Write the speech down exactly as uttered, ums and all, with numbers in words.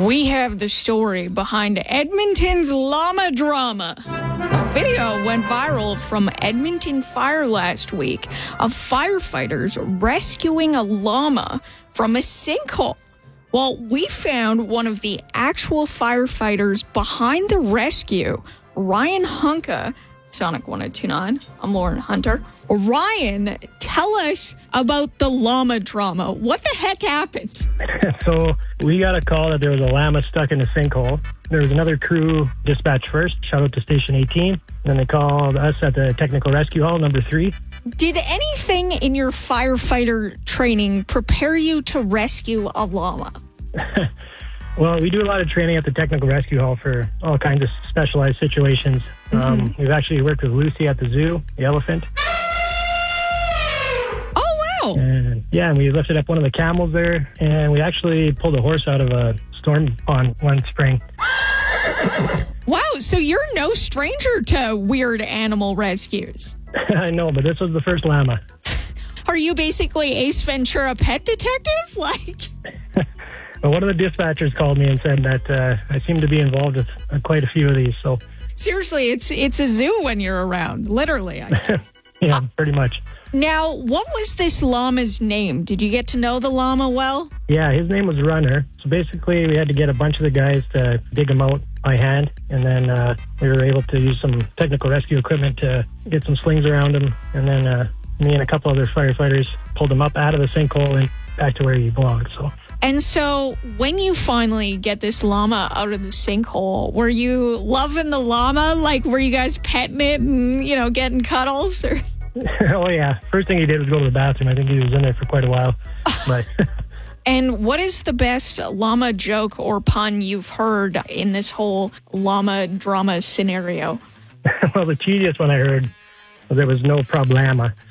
We have the story behind Edmonton's llama drama. A video went viral from Edmonton Fire last week of firefighters rescuing a llama from a sinkhole. Well, we found one of the actual firefighters behind the rescue, Ryan Hunka, Sonic one oh two nine. I'm Lauren Hunter. Ryan, tell us about the llama drama. What the heck happened? So we got a call that there was a llama stuck in a sinkhole. There was another crew dispatched first. Shout out to Station eighteen. Then they called us at the Technical Rescue Hall, number three. Did anything in your firefighter training prepare you to rescue a llama? Well, we do a lot of training at the Technical Rescue Hall for all kinds of specialized situations. Mm-hmm. Um, we've actually worked with Lucy at the zoo, the elephant. Oh, wow. And, yeah, and we lifted up one of the camels there, and we actually pulled a horse out of a storm pond one spring. Wow, so you're no stranger to weird animal rescues. I know, but this was the first llama. Are you basically Ace Ventura pet detective? Like... Well, one of the dispatchers called me and said that uh, I seem to be involved with uh, quite a few of these. So seriously, it's it's a zoo when you're around, literally, I guess. Yeah, uh, pretty much. Now, what was this llama's name? Did you get to know the llama well? Yeah, his name was Runner. So basically, we had to get a bunch of the guys to dig him out by hand, and then uh, we were able to use some technical rescue equipment to get some slings around him, and then uh, me and a couple other firefighters pulled him up out of the sinkhole and back to where he belonged. So. And so when you finally get this llama out of the sinkhole, were you loving the llama? Like, were you guys petting it and, you know, getting cuddles? Or? Oh, yeah. First thing he did was go to the bathroom. I think he was in there for quite a while. But And what is the best llama joke or pun you've heard in this whole llama drama scenario? Well, the cheesiest one I heard was there was no problema.